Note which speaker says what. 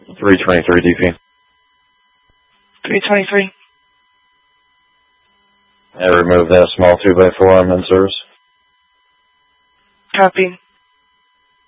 Speaker 1: 323 DP.
Speaker 2: 323.
Speaker 1: I remove that small 2x4 I'm in service.
Speaker 2: Copy.